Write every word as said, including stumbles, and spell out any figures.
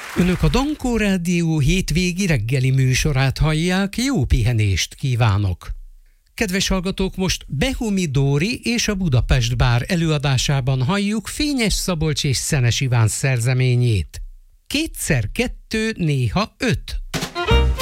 Önök a Dankó Rádió hétvégi reggeli műsorát hallják, jó pihenést kívánok! Kedves hallgatók, most Behumi Dóri és a Budapest Bár előadásában halljuk Fényes Szabolcs és Szenes Iván szerzeményét. Kétszer kettő, néha öt